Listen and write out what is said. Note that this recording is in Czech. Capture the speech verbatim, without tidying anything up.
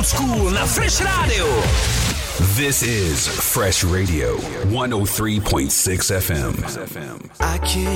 Old School na Fresh Radio. This is Fresh Radio one oh three point six F M. I can't